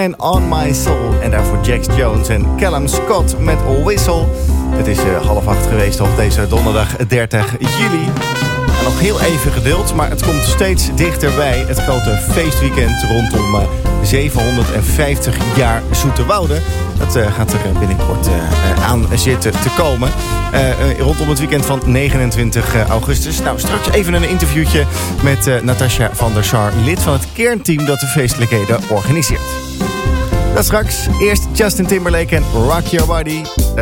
Man on My Soul. En daarvoor Jax Jones en Callum Scott met Whistle. Het is 7:30 geweest op deze donderdag 30 juli. En nog heel even geduld, maar het komt steeds dichterbij. Het grote feestweekend rondom 750 jaar Zoeterwoude. Dat gaat er binnenkort aan zitten te komen. Rondom het weekend van 29 augustus. Nou, straks even een interviewtje met Natasja van der Sar, lid van het kernteam dat de feestelijkheden organiseert. Dat straks. Eerst Justin Timberlake en Rock Your Body.